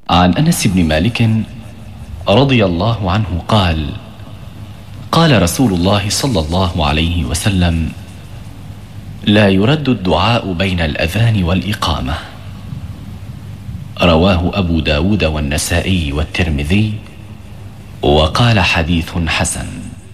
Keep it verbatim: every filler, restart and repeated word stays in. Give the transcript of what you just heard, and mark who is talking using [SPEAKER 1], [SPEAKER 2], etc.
[SPEAKER 1] عن أنس بن مالك رضي الله عنه قال: قال رسول الله صلى الله عليه وسلم: لا يرد الدعاء بين الأذان والإقامة. رواه أبو داود والنسائي والترمذي، وقال حديث حسن.